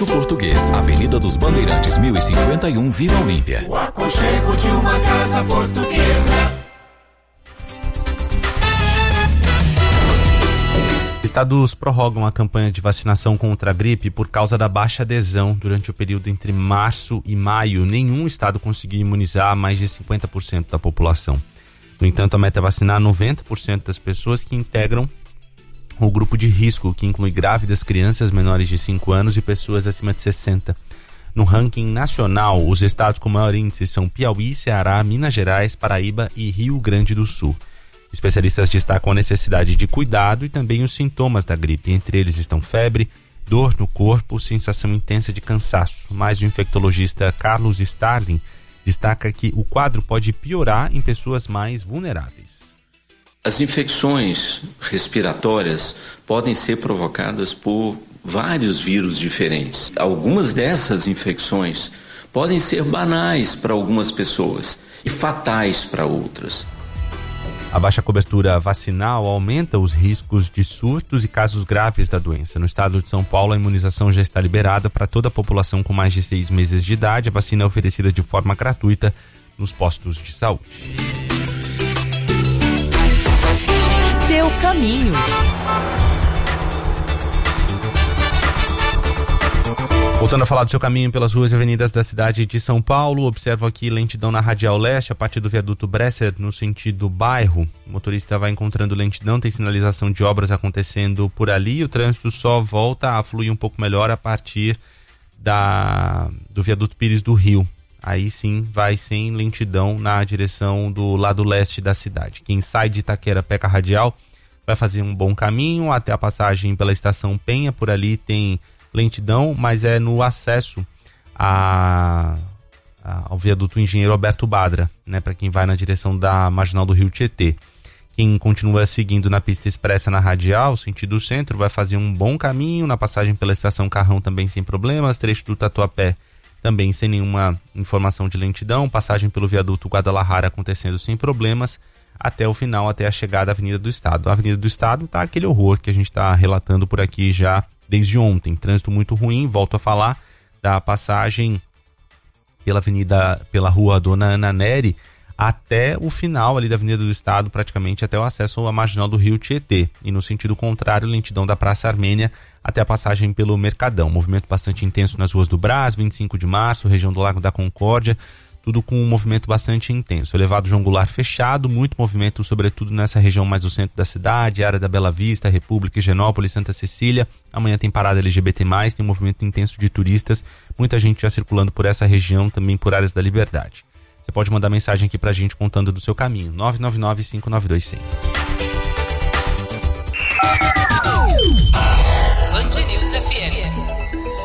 Colégio Português, Avenida dos Bandeirantes, 1051, Vila Olímpia. O aconchego de uma casa portuguesa. Estados prorrogam a campanha de vacinação contra a gripe por causa da baixa adesão durante o período entre março e maio. Nenhum estado conseguiu imunizar mais de 50% da população. No entanto, a meta é vacinar 90% das pessoas que integram o grupo de risco, que inclui grávidas, crianças menores de 5 anos e pessoas acima de 60. No ranking nacional, os estados com maior índice são Piauí, Ceará, Minas Gerais, Paraíba e Rio Grande do Sul. Especialistas destacam a necessidade de cuidado e também os sintomas da gripe. Entre eles estão febre, dor no corpo, sensação intensa de cansaço. Mas o infectologista Carlos Starling destaca que o quadro pode piorar em pessoas mais vulneráveis. As infecções respiratórias podem ser provocadas por vários vírus diferentes. Algumas dessas infecções podem ser banais para algumas pessoas e fatais para outras. A baixa cobertura vacinal aumenta os riscos de surtos e casos graves da doença. No estado de São Paulo, a imunização já está liberada para toda a população com mais de 6 meses de idade. A vacina é oferecida de forma gratuita nos postos de saúde. Seu caminho. Voltando a falar do seu caminho pelas ruas e avenidas da cidade de São Paulo, observo aqui lentidão na Radial Leste, a partir do viaduto Bresser, no sentido bairro. O motorista vai encontrando lentidão, tem sinalização de obras acontecendo por ali. O trânsito só volta a fluir um pouco melhor a partir do viaduto Pires do Rio. Aí sim vai sem lentidão na direção do lado leste da cidade. Quem sai de Itaquera pega a Radial vai fazer um bom caminho até a passagem pela Estação Penha. Por ali tem lentidão, mas é no acesso ao viaduto Engenheiro Alberto Badra, né, para quem vai na direção da Marginal do Rio Tietê. Quem continua seguindo na pista expressa na Radial, sentido centro, vai fazer um bom caminho na passagem pela Estação Carrão também sem problemas, trecho do Tatuapé também sem nenhuma informação de lentidão, passagem pelo viaduto Guadalajara acontecendo sem problemas, até o final, até a chegada à Avenida do Estado. A Avenida do Estado tá aquele horror que a gente está relatando por aqui já desde ontem. Trânsito muito ruim, volto a falar da passagem pela rua Dona Ana Nery até o final ali da Avenida do Estado, praticamente até o acesso à Marginal do Rio Tietê. E no sentido contrário, lentidão da Praça Armênia até a passagem pelo Mercadão. Movimento bastante intenso nas ruas do Brás, 25 de março, região do Lago da Concórdia, tudo com um movimento bastante intenso. Elevado João Goulart fechado, muito movimento, sobretudo nessa região mais do centro da cidade, área da Bela Vista, República, Higienópolis, Santa Cecília. Amanhã tem parada LGBT+, tem um movimento intenso de turistas, muita gente já circulando por essa região, também por áreas da Liberdade. Você pode mandar mensagem aqui pra gente contando do seu caminho, 999-592-100.